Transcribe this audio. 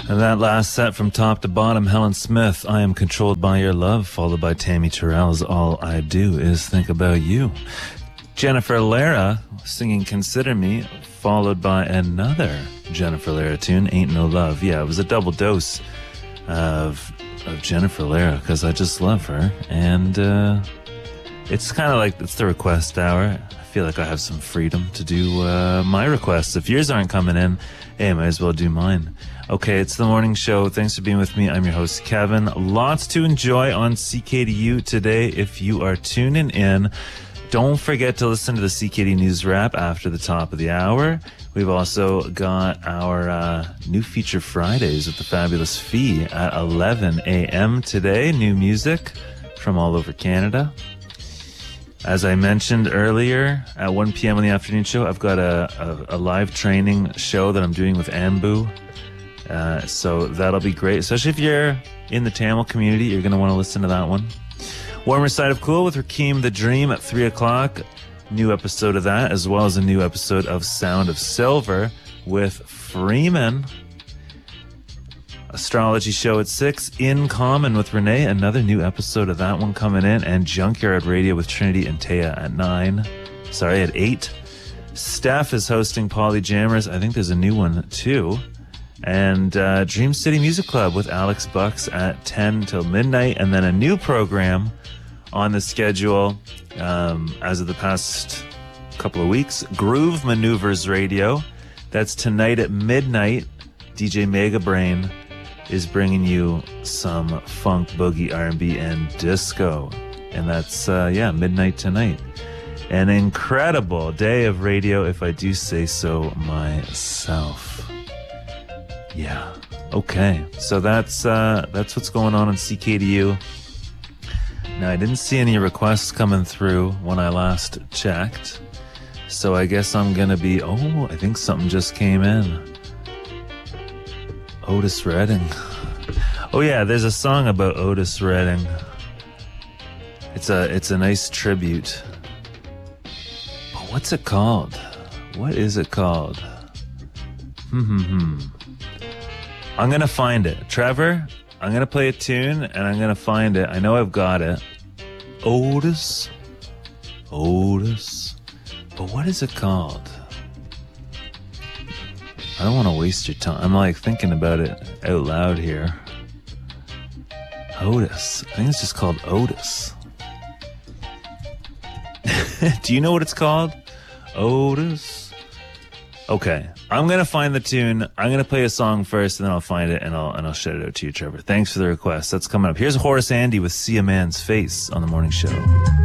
And that last set from top to bottom, Helen Smith, I Am Controlled by Your Love, followed by Tammy Terrell's All I Do Is Think About You. Jennifer Lara singing Consider Me, followed by another Jennifer Lara tune, Ain't No Love. Yeah, it was a double dose of Jennifer Lara, because I just love her. And it's kind of like, it's the request hour. I feel like I have some freedom to do my requests. If yours aren't coming in, hey, I might as well do mine. Okay, it's the morning show. Thanks for being with me. I'm your host, Kevin. Lots to enjoy on CKDU today. If you are tuning in, don't forget to listen to the CKD News Wrap after the top of the hour. We've also got our new Feature Fridays with the Fabulous Fee at 11 a.m. today. New music from all over Canada. As I mentioned earlier, at 1 p.m. on the afternoon show, I've got a live training show that I'm doing with Ambu. So that'll be great. Especially if you're in the Tamil community, you're going to want to listen to that one. Warmer Side of Cool with Rakeem the Dream at 3 o'clock. New episode of that, as well as a new episode of Sound of Silver with Freeman. Astrology show at 6. In Common with Renee. Another new episode of that one coming in. And Junkyard Radio with Trinity and Taya at 8. Steph is hosting Polyjammers. I think there's a new one too. And Dream City Music Club with Alex Bucks at 10 till midnight. And then a new program on the schedule as of the past couple of weeks, Groove Maneuvers Radio. That's tonight at midnight. DJ Mega Brain is bringing you some funk, boogie, R&B, and disco. And that's, midnight tonight. An incredible day of radio, if I do say so myself. Yeah. Okay. So that's what's going on CKDU. Now, I didn't see any requests coming through when I last checked. So I guess I'm going to be... Oh, I think something just came in. Otis Redding. Oh, yeah, there's a song about Otis Redding. It's a nice tribute. But what's it called? What is it called? I'm going to find it. Trevor, I'm going to play a tune, and I'm going to find it. I know I've got it. Otis. But what is it called? I don't want to waste your time. I'm like thinking about it out loud here. Otis. I think it's just called Otis. Do you know what it's called? Otis. Okay. I'm going to find the tune. I'm going to play a song first, and then I'll find it, and I'll shout it out to you, Trevor. Thanks for the request. That's coming up. Here's Horace Andy with See a Man's Face on The Morning Show.